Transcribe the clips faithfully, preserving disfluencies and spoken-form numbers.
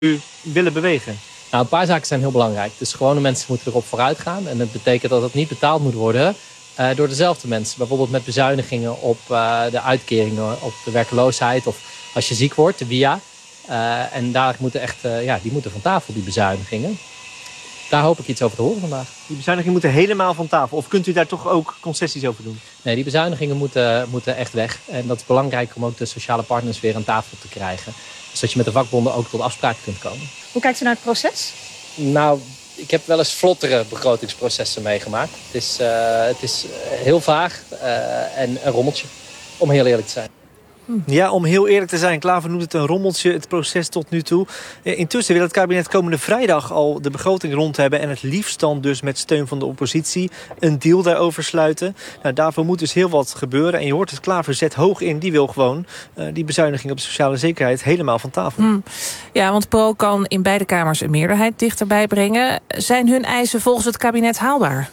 u willen bewegen? Nou, een paar zaken zijn heel belangrijk. Dus gewone mensen moeten erop vooruit gaan. En dat betekent dat het niet betaald moet worden uh, door dezelfde mensen. Bijvoorbeeld met bezuinigingen op uh, de uitkeringen, op de werkloosheid. Of als je ziek wordt, de W I A. Uh, en daar moeten echt, uh, ja, die moeten van tafel, die bezuinigingen. Daar hoop ik iets over te horen vandaag. Die bezuinigingen moeten helemaal van tafel. Of kunt u daar toch ook concessies over doen? Nee, die bezuinigingen moeten, moeten echt weg. En dat is belangrijk om ook de sociale partners weer aan tafel te krijgen. Zodat je met de vakbonden ook tot afspraken kunt komen. Hoe kijkt u naar het proces? Nou, ik heb wel eens vlottere begrotingsprocessen meegemaakt. Het is, uh, het is heel vaag uh, en een rommeltje, om heel eerlijk te zijn. Ja, om heel eerlijk te zijn, Klaver noemt het een rommeltje, het proces tot nu toe. Intussen wil het kabinet komende vrijdag al de begroting rond hebben en het liefst dan dus met steun van de oppositie een deal daarover sluiten. Nou, daarvoor moet dus heel wat gebeuren. En je hoort het, Klaver zet hoog in, die wil gewoon uh, die bezuiniging op de sociale zekerheid helemaal van tafel. Hmm. Ja, want Pro kan in beide kamers een meerderheid dichterbij brengen. Zijn hun eisen volgens het kabinet haalbaar?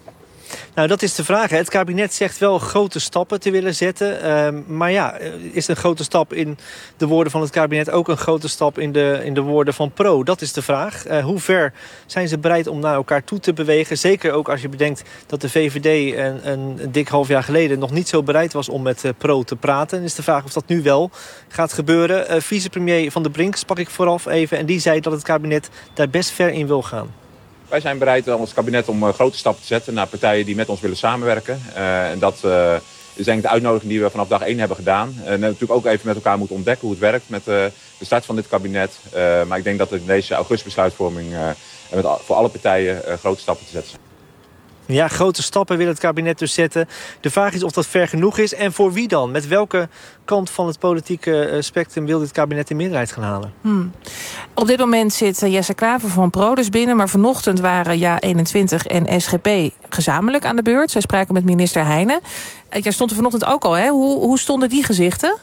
Nou, dat is de vraag. Hè. Het kabinet zegt wel grote stappen te willen zetten. Uh, maar ja, is een grote stap in de woorden van het kabinet ook een grote stap in de, in de woorden van Pro? Dat is de vraag. Uh, hoe ver zijn ze bereid om naar elkaar toe te bewegen? Zeker ook als je bedenkt dat de V V D een, een dik half jaar geleden nog niet zo bereid was om met uh, Pro te praten. En is de vraag of dat nu wel gaat gebeuren. Uh, vicepremier Van der Brink sprak ik vooraf even en die zei dat het kabinet daar best ver in wil gaan. Wij zijn bereid als kabinet om uh, grote stappen te zetten naar partijen die met ons willen samenwerken. Uh, en dat uh, is denk ik de uitnodiging die we vanaf dag één hebben gedaan. Uh, en natuurlijk ook even met elkaar moeten ontdekken hoe het werkt met uh, de start van dit kabinet. Uh, maar ik denk dat er in deze augustusbesluitvorming uh, met, voor alle partijen uh, grote stappen te zetten zijn. Ja, grote stappen wil het kabinet dus zetten. De vraag is of dat ver genoeg is. En voor wie dan? Met welke kant van het politieke spectrum wil dit kabinet de meerderheid gaan halen? Hmm. Op dit moment zit Jesse Klaver van Pro dus binnen. Maar vanochtend waren Ja eenentwintig en S G P gezamenlijk aan de beurt. Zij spraken met minister Heijnen. Jij stond er vanochtend ook al, hè? Hoe, hoe stonden die gezichten?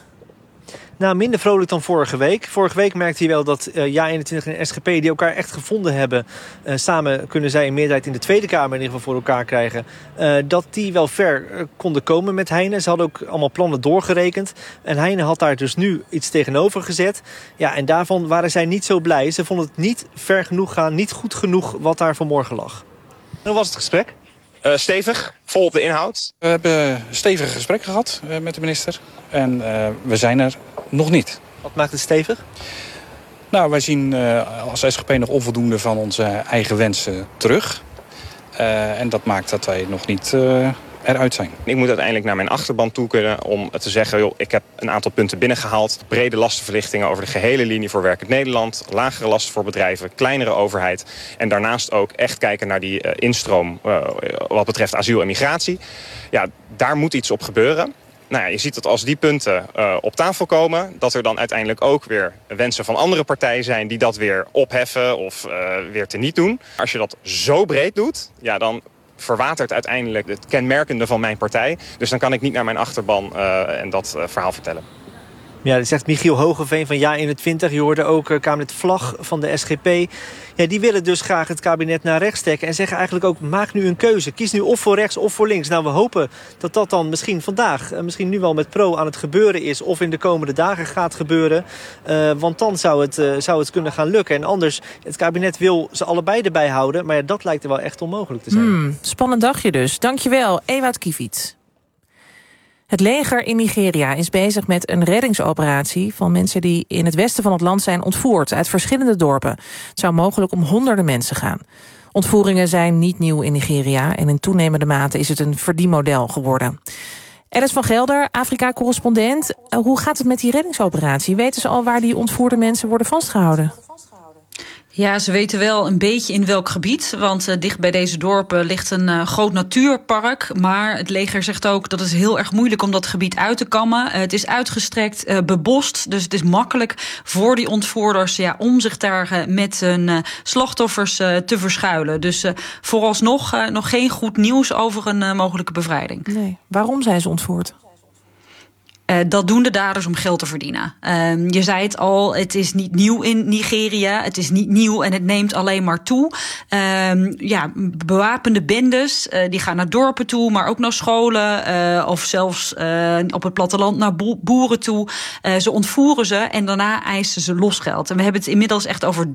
Nou, minder vrolijk dan vorige week. Vorige week merkte je wel dat uh, Ja eenentwintig en S G P... die elkaar echt gevonden hebben. Uh, samen kunnen zij een meerderheid in de Tweede Kamer in ieder geval voor elkaar krijgen. Uh, dat die wel ver uh, konden komen met Heijnen. Ze hadden ook allemaal plannen doorgerekend. En Heijnen had daar dus nu iets tegenover gezet. Ja, en daarvan waren zij niet zo blij. Ze vonden het niet ver genoeg gaan, niet goed genoeg wat daar vanmorgen lag. Hoe was het gesprek? Uh, stevig, vol op de inhoud. We hebben een stevig gesprek gehad uh, met de minister. En uh, we zijn er nog niet. Wat maakt het stevig? Nou, wij zien uh, als S G P nog onvoldoende van onze eigen wensen terug. Uh, en dat maakt dat wij nog niet uh, eruit zijn. Ik moet uiteindelijk naar mijn achterban toe kunnen om te zeggen... joh, ik heb een aantal punten binnengehaald. Brede lastenverlichtingen over de gehele linie voor Werkend Nederland. Lagere lasten voor bedrijven, kleinere overheid. En daarnaast ook echt kijken naar die uh, instroom uh, wat betreft asiel en migratie. Ja, daar moet iets op gebeuren. Nou ja, je ziet dat als die punten uh, op tafel komen... dat er dan uiteindelijk ook weer wensen van andere partijen zijn... die dat weer opheffen of uh, weer teniet doen. Als je dat zo breed doet, ja, dan verwatert uiteindelijk het kenmerkende van mijn partij. Dus dan kan ik niet naar mijn achterban uh, en dat uh, verhaal vertellen. Ja, dat zegt Michiel Hogeveen van Ja eenentwintig. Je hoorde ook uh, Kamerlid Vlag van de S G P. Ja, die willen dus graag het kabinet naar rechts trekken. En zeggen eigenlijk ook, maak nu een keuze. Kies nu of voor rechts of voor links. Nou, we hopen dat dat dan misschien vandaag, uh, misschien nu wel met Pro aan het gebeuren is. Of in de komende dagen gaat gebeuren. Uh, want dan zou het, uh, zou het kunnen gaan lukken. En anders, het kabinet wil ze allebei erbij houden. Maar ja, dat lijkt er wel echt onmogelijk te zijn. Hmm, spannend dagje dus. Dankjewel, Ewout Kiviet. Het leger in Nigeria is bezig met een reddingsoperatie van mensen die in het westen van het land zijn ontvoerd uit verschillende dorpen. Het zou mogelijk om honderden mensen gaan. Ontvoeringen zijn niet nieuw in Nigeria en in toenemende mate is het een verdienmodel geworden. Alice van Gelder, Afrika-correspondent. Hoe gaat het met die reddingsoperatie? Weten ze al waar die ontvoerde mensen worden vastgehouden? Ja, ze weten wel een beetje in welk gebied. Want uh, dicht bij deze dorpen ligt een uh, groot natuurpark. Maar het leger zegt ook dat het heel erg moeilijk om dat gebied uit te kammen. Uh, het is uitgestrekt, uh, bebost. Dus het is makkelijk voor die ontvoerders ja, om zich daar uh, met hun uh, slachtoffers uh, te verschuilen. Dus uh, vooralsnog uh, nog geen goed nieuws over een uh, mogelijke bevrijding. Nee. Waarom zijn ze ontvoerd? Uh, dat doen de daders om geld te verdienen. Uh, je zei het al, het is niet nieuw in Nigeria. Het is niet nieuw en het neemt alleen maar toe. Uh, ja, bewapende bendes, uh, die gaan naar dorpen toe, maar ook naar scholen. Uh, of zelfs uh, op het platteland naar bo- boeren toe. Uh, ze ontvoeren ze en daarna eisen ze losgeld. En we hebben het inmiddels echt over